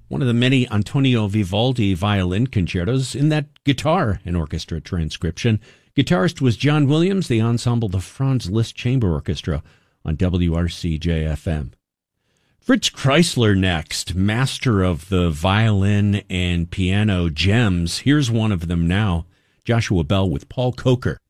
one of the many Antonio Vivaldi violin concertos in that guitar and orchestra transcription. Guitarist was John Williams, the ensemble the Franz Liszt Chamber Orchestra on WRC-JFM. Fritz Kreisler next, master of the violin and piano gems. Here's one of them now, Joshua Bell with Paul Coker.